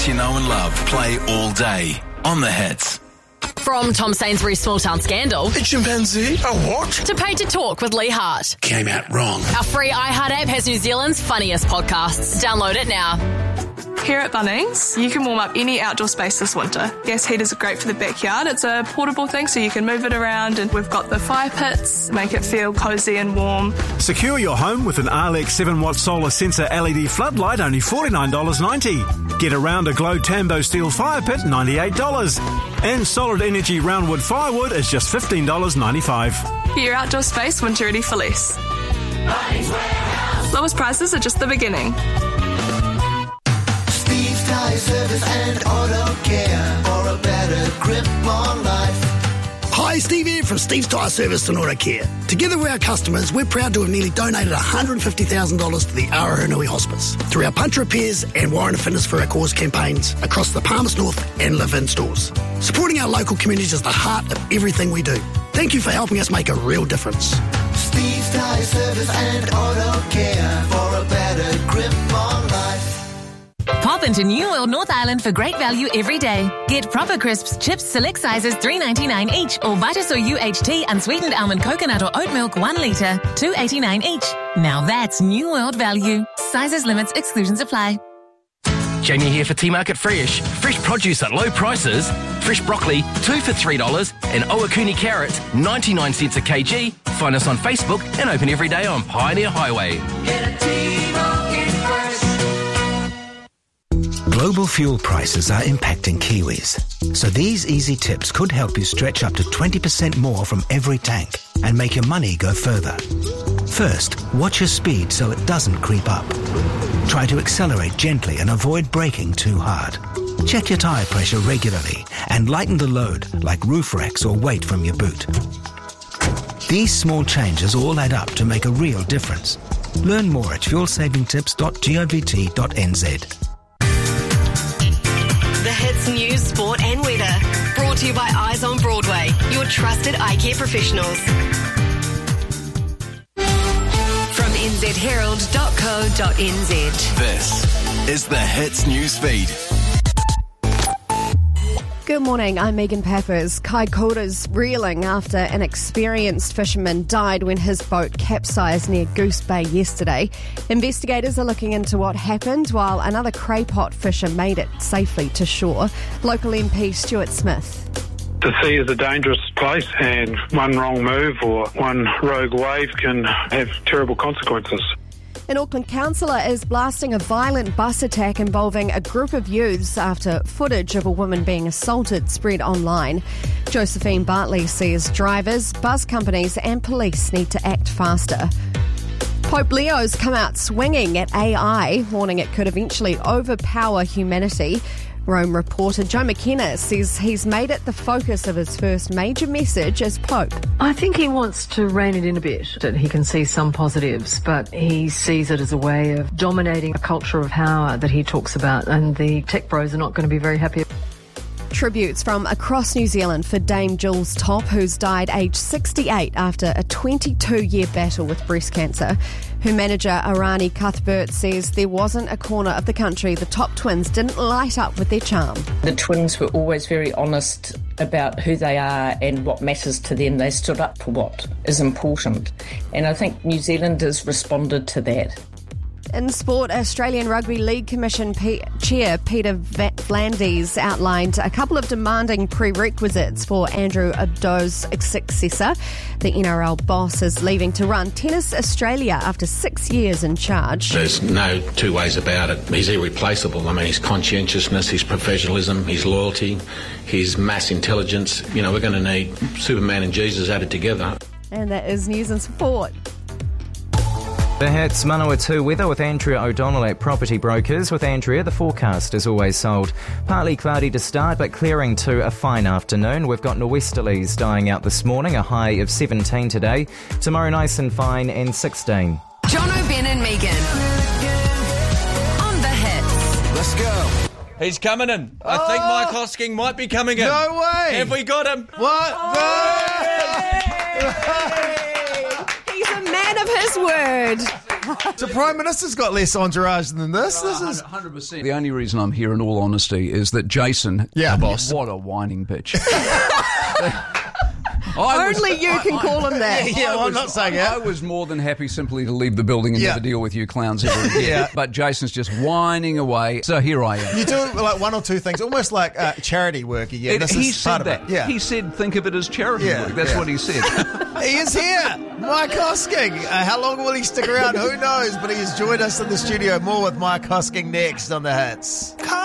You know and love play all day on the hits. From Tom Sainsbury's Small Town Scandal. A chimpanzee? A what? To Pay to Talk with Lee Hart. Came out wrong. Our free iHeart app has New Zealand's funniest podcasts. Download it now. Here at Bunnings, you can warm up any outdoor space this winter. Gas heaters are great for the backyard. It's a portable thing, so you can move it around, and we've got the fire pits, make it feel cosy and warm. Secure your home with an Arlex 7-watt solar sensor LED floodlight, only $49.90. Get a rounder glow Tambo steel fire pit, $98. And solid energy roundwood firewood is just $15.95. Get your outdoor space winter ready for less. Lowest prices are just the beginning. Steve's Tyre Service and Auto Care for a better grip on life. Hi, Steve here from Steve's Tyre Service and Auto Care. Together with our customers, we're proud to have nearly donated $150,000 to the Arahanui Hospice through our punch repairs and warrant of fitness for our cause campaigns across the Palmers North and Live-In stores. Supporting our local communities is the heart of everything we do. Thank you for helping us make a real difference. Steve's Tyre Service and Auto Care for a better grip on life. Pop into New World North Island for great value every day. Get Proper Crisps chips select sizes $3.99 each, or Vitasoy UHT unsweetened almond coconut or oat milk 1 litre, $2.89 each. Now that's New World value. Sizes, limits, exclusions apply. Jamie here for T-Market Fresh. Fresh produce at low prices. Fresh broccoli, 2 for $3, and Owakuni carrots, 99 cents a kg. Find us on Facebook and open every day on Pioneer Highway. Get a T-Market Fresh. Global fuel prices are impacting Kiwis. So these easy tips could help you stretch up to 20% more from every tank and make your money go further. First, watch your speed so it doesn't creep up. Try to accelerate gently and avoid braking too hard. Check your tyre pressure regularly and lighten the load like roof racks or weight from your boot. These small changes all add up to make a real difference. Learn more at fuelsavingtips.govt.nz. The Hits News, Sport and Weather. Brought to you by Eyes on Broadway, your trusted eye care professionals. From nzherald.co.nz. This is the Hits News Feed. Good morning, I'm Megan Pappers. Kaikoura's reeling after an experienced fisherman died when his boat capsized near Goose Bay yesterday. Investigators are looking into what happened while another craypot fisher made it safely to shore. Local MP Stuart Smith. The sea is a dangerous place, and one wrong move or one rogue wave can have terrible consequences. An Auckland councillor is blasting a violent bus attack involving a group of youths after footage of a woman being assaulted spread online. Josephine Bartley says drivers, bus companies and police need to act faster. Pope Leo's come out swinging at AI, warning it could eventually overpower humanity. Rome reporter Joe McKenna says he's made it the focus of his first major message as Pope. I think he wants to rein it in a bit. He can see some positives, but he sees it as a way of dominating a culture of power that he talks about, and the tech bros are not going to be very happy. Tributes from across New Zealand for Dame Jules Topp, who's died aged 68 after a 22-year battle with breast cancer. Her manager, Arani Cuthbert, says there wasn't a corner of the country the Topp twins didn't light up with their charm. The twins were always very honest about who they are and what matters to them. They stood up for what is important. And I think New Zealanders responded to that. In sport, Australian Rugby League Commission Chair Peter V'landys outlined a couple of demanding prerequisites for Andrew Abdo's successor. The NRL boss is leaving to run Tennis Australia after 6 years in charge. There's no two ways about it. He's irreplaceable. I mean, his conscientiousness, his professionalism, his loyalty, his mass intelligence. You know, we're going to need Superman and Jesus added together. And that is news and sport. The Hits Manawatu weather with Andrea O'Donnell at Property Brokers. With Andrea, the forecast is always sold. Partly cloudy to start, but clearing to a fine afternoon. We've got norwesterlies dying out this morning, a high of 17 today. Tomorrow nice and fine and 16. Jono, Ben and Megan. On the Hits. Let's go. He's coming in. I think Mike Hosking might be coming in. No way. Have we got him? What? He's a man of his word. The Prime Minister's got less entourage than this. This is 100%. The only reason I'm here, in all honesty, is that Jason, the boss, what a whining bitch. Only you can call him that. I'm not saying it. I was more than happy simply to leave the building and never deal with you clowns ever again. But Jason's just whining away, so here I am. You do like one or two things, almost like charity work. Yeah, he said that. Yeah. He said, think of it as charity work. That's what he said. He is here, Mike Hosking. How long will he stick around? Who knows? But he has joined us in the studio. More with Mike Hosking next on The Hits.